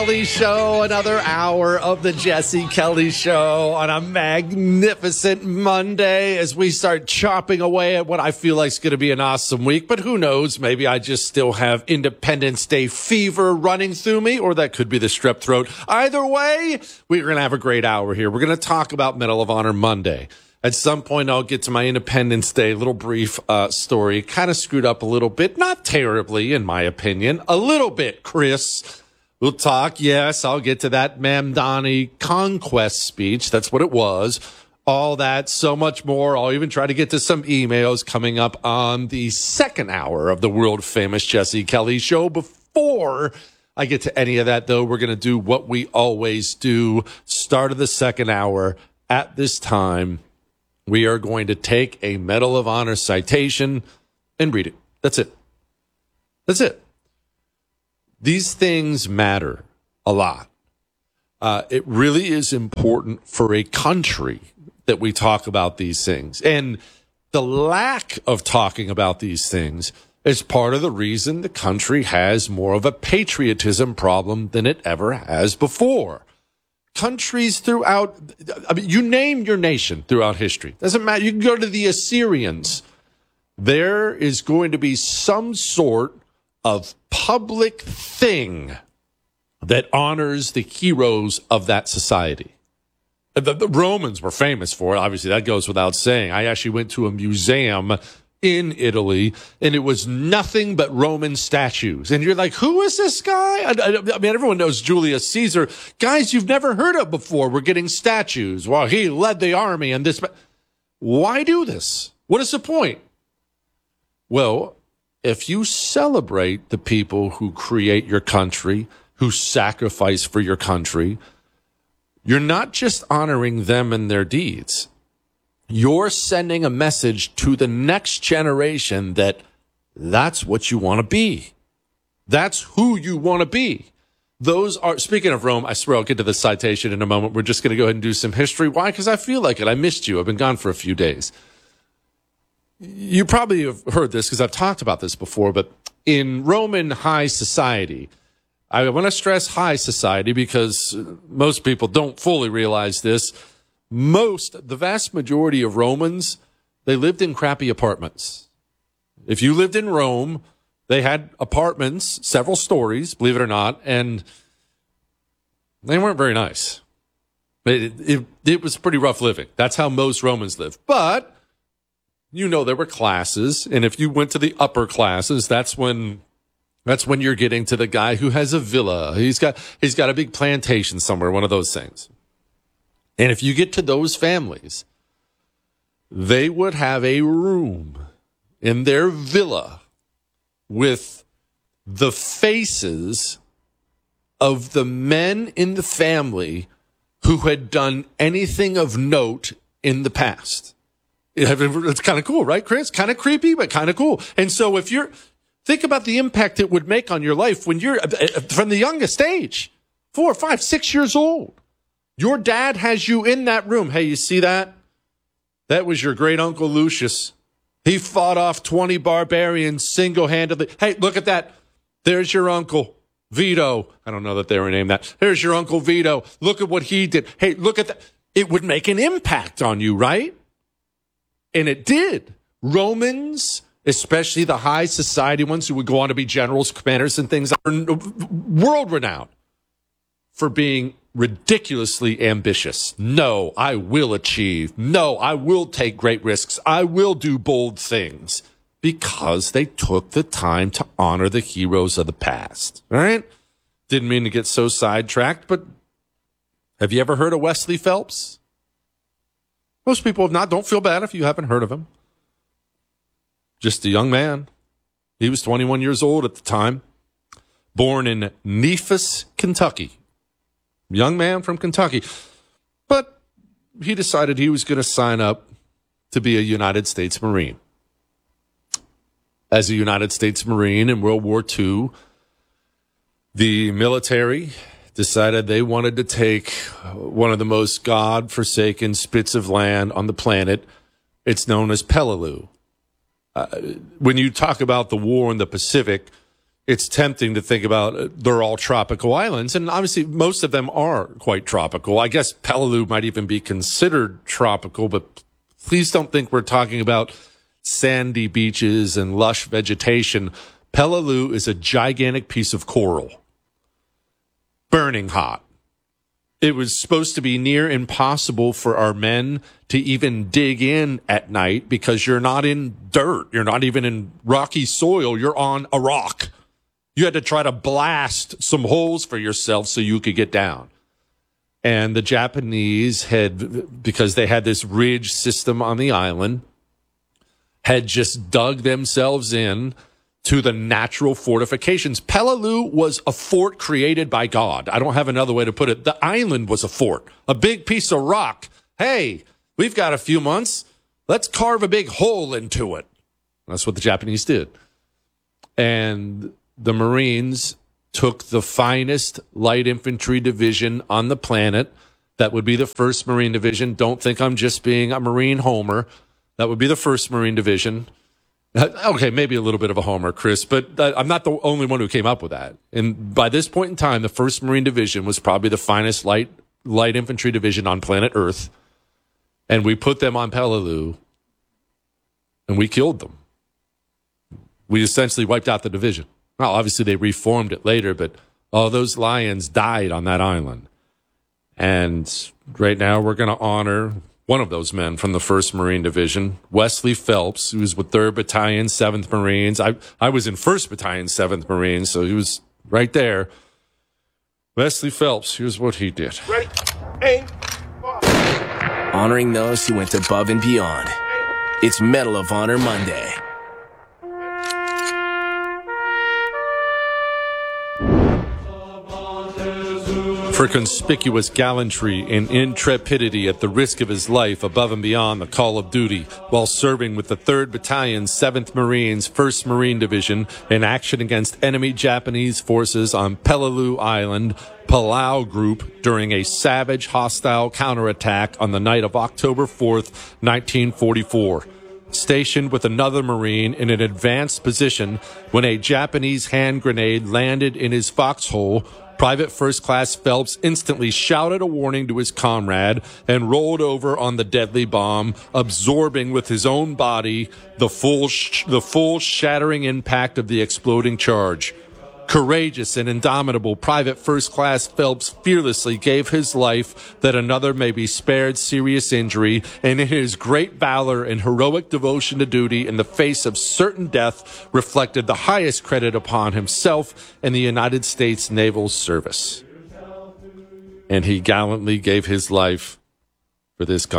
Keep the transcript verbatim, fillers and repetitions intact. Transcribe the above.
Kelly Show, another hour of the Jesse Kelly Show on a magnificent Monday as we start chopping away at what I feel like is going to be an awesome week. But who knows? Maybe I just still have Independence Day fever running through me, or that could be the strep throat. Either way, we're going to have a great hour here. We're going to talk about Medal of Honor Monday. At some point, I'll get to my Independence Day little brief uh, story. Kind of screwed up a little bit. Not terribly, in my opinion. A little bit, Chris. We'll talk. Yes, I'll get to that Mamdani conquest speech. That's what it was. All that, so much more. I'll even try to get to some emails coming up on the second hour of the world-famous Jesse Kelly Show. Before I get to any of that, though, we're going to do what we always do. Start of the second hour at this time. We are going to take a Medal of Honor citation and read it. That's it. That's it. These things matter a lot. Uh, it really is important for a country that we talk about these things. And the lack of talking about these things is part of the reason the country has more of a patriotism problem than it ever has before. Countries throughout, I mean, you name your nation throughout history. Doesn't matter. You can go to the Assyrians. There is going to be some sort of public thing that honors the heroes of that society. The, the Romans were famous for it. Obviously, that goes without saying. I actually went to a museum in Italy, and it was nothing but Roman statues. And you're like, who is this guy? I, I, I mean, everyone knows Julius Caesar. Guys you've never heard of before were getting statues. Well, he led the army and this. Why do this? What is the point? Well, if you celebrate the people who create your country, who sacrifice for your country, you're not just honoring them and their deeds. You're sending a message to the next generation that that's what you want to be. That's who you want to be. Those are, speaking of Rome, I swear I'll get to the citation in a moment. We're just going to go ahead and do some history. Why? Because I feel like it. I missed you. I've been gone for a few days. You probably have heard this because I've talked about this before, but in Roman high society, I want to stress high society because most people don't fully realize this. Most, the vast majority of Romans, they lived in crappy apartments. If you lived in Rome, they had apartments, several stories, believe it or not, and they weren't very nice. It, it, it was pretty rough living. That's how most Romans lived. But you know, there were classes, and if you went to the upper classes, that's when that's when you're getting to the guy who has a villa. He's got he's got a big plantation somewhere, one of those things. And if you get to those families, they would have a room in their villa with the faces of the men in the family who had done anything of note in the past. It's kind of cool, right, Chris? Kind of creepy, but kind of cool. And so if you're, think about the impact it would make on your life when you're from the youngest age, four, five, six years old. Your dad has you in that room. Hey, you see that? That was your great uncle Lucius. He fought off twenty barbarians single-handedly. Hey, look at that. There's your uncle Vito. I don't know that they were named that. There's your uncle Vito. Look at what he did. Hey, look at that. It would make an impact on you, right? And it did. Romans, especially the high society ones who would go on to be generals, commanders, and things, are world-renowned for being ridiculously ambitious. No, I will achieve. No, I will take great risks. I will do bold things because they took the time to honor the heroes of the past. All right? Didn't mean to get so sidetracked, but have you ever heard of Wesley Phelps? Most people have not. Don't feel bad if you haven't heard of him. Just a young man. He was twenty-one years old at the time. Born in Nephis, Kentucky. Young man from Kentucky. But he decided he was going to sign up to be a United States Marine. As a United States Marine in World War Two, the military decided they wanted to take one of the most God-forsaken spits of land on the planet. It's known as Peleliu. Uh, when you talk about the war in the Pacific, it's tempting to think about uh, they're all tropical islands, and obviously most of them are quite tropical. I guess Peleliu might even be considered tropical, but please don't think we're talking about sandy beaches and lush vegetation. Peleliu is a gigantic piece of coral, burning hot. It was supposed to be near impossible for our men to even dig in at night because you're not in dirt. You're not even in rocky soil. You're on a rock. You had to try to blast some holes for yourself so you could get down. And the Japanese had, because they had this ridge system on the island, had just dug themselves in to the natural fortifications. Peleliu was a fort created by God. I don't have another way to put it. The island was a fort, a big piece of rock. Hey, we've got a few months. Let's carve a big hole into it. That's what the Japanese did. And the Marines took the finest light infantry division on the planet. That would be the first Marine Division. Don't think I'm just being a Marine homer. That would be the first Marine Division. Okay, maybe a little bit of a homer, Chris, but I'm not the only one who came up with that. And by this point in time, the first Marine Division was probably the finest light light infantry division on planet Earth. And we put them on Peleliu, and we killed them. We essentially wiped out the division. Well, obviously they reformed it later, but all those lions died on that island. And right now we're going to honor one of those men from the first Marine Division, Wesley Phelps, who was with third Battalion, seventh Marines. I, I was in first Battalion, seventh Marines, so he was right there. Wesley Phelps, here's what he did. Ready, aim, fire. Honoring those who went above and beyond. It's Medal of Honor Monday. For conspicuous gallantry and intrepidity at the risk of his life above and beyond the call of duty while serving with the third Battalion, seventh Marines, first Marine Division in action against enemy Japanese forces on Peleliu Island, Palau Group, during a savage hostile counterattack on the night of October fourth, nineteen forty-four. Stationed with another Marine in an advanced position when a Japanese hand grenade landed in his foxhole, Private First Class Phelps instantly shouted a warning to his comrade and rolled over on the deadly bomb, absorbing with his own body the full sh- the full shattering impact of the exploding charge. Courageous and indomitable Private First Class Phelps fearlessly gave his life that another may be spared serious injury, and in his great valor and heroic devotion to duty in the face of certain death reflected the highest credit upon himself and the United States Naval Service. And he gallantly gave his life for this country.